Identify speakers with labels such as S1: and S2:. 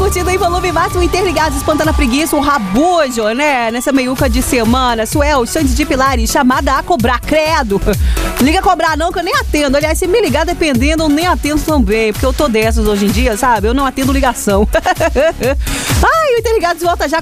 S1: curtindo em volume máximo, Interligados, espantando a preguiça, um rabujo, né? Nessa meiuca de semana. Suel, Xande de Pilares, chamada a cobrar, credo. Liga a cobrar não, que eu nem atendo. Aliás, se me ligar dependendo, eu nem atendo também, porque eu tô dessas hoje em dia, sabe? Eu não atendo ligação. Ai, o Interligados volta já